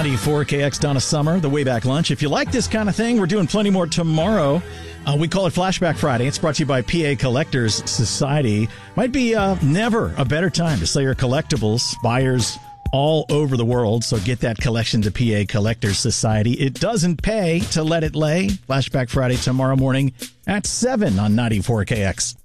94KX, Donna Summer, the Wayback Lunch. If you like this kind of thing, we're doing plenty more tomorrow. We call it Flashback Friday. It's brought to you by PA Collectors Society. Might be never a better time to sell your collectibles. Buyers all over the world, so get that collection to PA Collectors Society. It doesn't pay to let it lay. Flashback Friday tomorrow morning at 7 on 94KX.